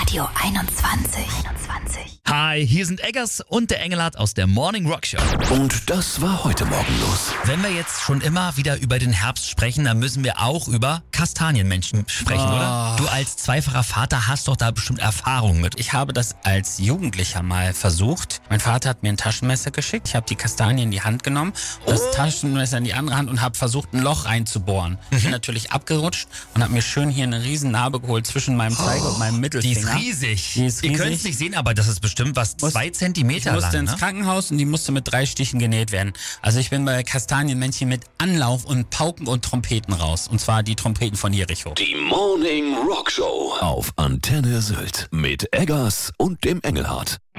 Radio 21. Hi, hier sind Eggers und der Engelhardt aus der Morning Rock Show. Und das war heute Morgen los. Wenn wir jetzt schon immer wieder über den Herbst sprechen, dann müssen wir auch über Kastanienmenschen sprechen, oder? Du als zweifacher Vater hast doch da bestimmt Erfahrung mit. Ich habe das als Jugendlicher mal versucht. Mein Vater hat mir ein Taschenmesser geschickt. Ich habe die Kastanien in die Hand genommen, das Taschenmesser in die andere Hand und habe versucht, ein Loch reinzubohren. Ich bin natürlich abgerutscht und habe mir schön hier eine riesen Narbe geholt zwischen meinem Zeiger und meinem Die Mittelfinger. ist riesig. Die ist Ihr riesig. könnt es nicht sehen, aber das ist bestimmt was 2 Zentimeter Ich musste lang. ins Ne? Krankenhaus und die musste mit 3 Stichen genäht werden. Also ich bin bei Kastanienmännchen mit Anlauf und Pauken und Trompeten raus. Und zwar die Trompeten von Jericho. Die Morning Rock Show auf Antenne Sylt mit Eggers und dem Engelhardt.